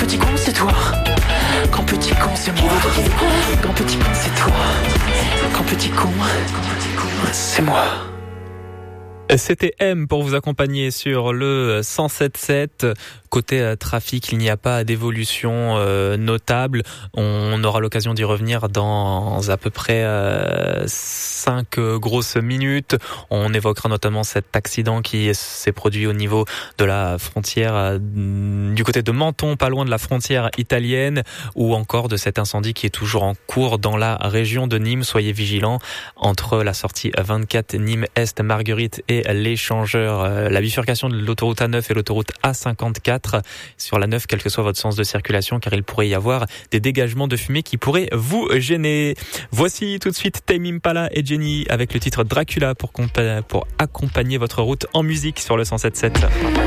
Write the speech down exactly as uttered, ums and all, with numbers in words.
petit con c'est toi. Grand petit con c'est moi. Grand petit con c'est toi. Grand petit con, c'est moi. C'était M pour vous accompagner sur le cent sept sept. Côté euh, trafic, il n'y a pas d'évolution euh, notable. On aura l'occasion d'y revenir dans à peu près euh, cinq euh, grosses minutes. On évoquera notamment cet accident qui s'est produit au niveau de la frontière euh, du côté de Menton, pas loin de la frontière italienne, ou encore de cet incendie qui est toujours en cours dans la région de Nîmes. Soyez vigilants entre la sortie vingt-quatre Nîmes-Est Marguerite et l'échangeur, euh, la bifurcation de l'autoroute A neuf et l'autoroute A cinquante-quatre. Sur la neuf, quel que soit votre sens de circulation, car il pourrait y avoir des dégagements de fumée qui pourraient vous gêner. Voici tout de suite Tame Impala et Jenny avec le titre Dracula pour, compa- pour accompagner votre route en musique sur le cent sept sept.